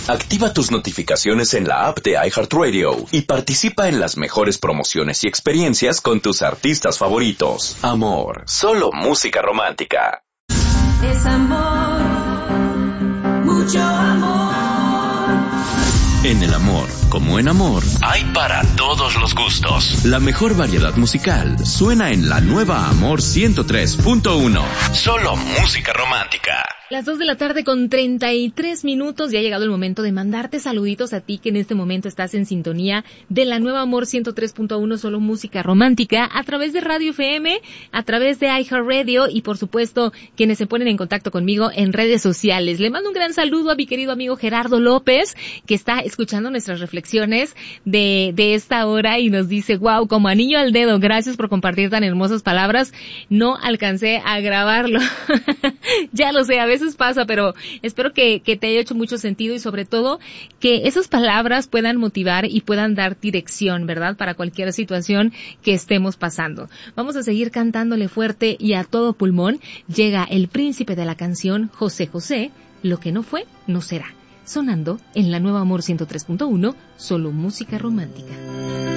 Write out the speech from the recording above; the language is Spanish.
Activa tus notificaciones en la app de iHeartRadio y participa en las mejores promociones y experiencias con tus artistas favoritos. Amor, solo música romántica. Es amor, mucho amor. En el amor, como en amor, hay para todos los gustos. La mejor variedad musical suena en la nueva Amor 103.1. Solo música romántica. Las 2 de la tarde con 33 minutos. Ya ha llegado el momento de mandarte saluditos a ti que en este momento estás en sintonía de la nueva Amor 103.1, solo música romántica, a través de Radio FM, a través de iHeartRadio y por supuesto quienes se ponen en contacto conmigo en redes sociales. Le mando un gran saludo a mi querido amigo Gerardo López, que está escuchando nuestras reflexiones de esta hora y nos dice: wow, como anillo al dedo, gracias por compartir tan hermosas palabras. No alcancé a grabarlo. Ya lo sé, a veces pasa, pero espero que te haya hecho mucho sentido y sobre todo que esas palabras puedan motivar y puedan dar dirección, ¿verdad? Para cualquier situación que estemos pasando. Vamos a seguir cantándole fuerte y a todo pulmón. Llega el príncipe de la canción, José José, Lo que no fue, no será. Sonando en la nueva Amor 103.1, solo música romántica.